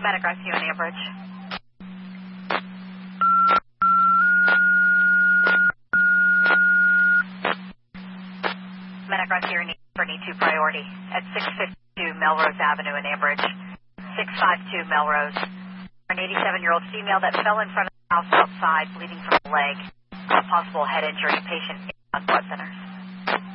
Medic rescue in Ambridge. Medic rescue for need 2 priority at 652 Melrose Avenue in Ambridge. 652 Melrose. An 87-year-old female that fell in front of the house outside, bleeding from the leg. Possible head injury. Patient on blood centers.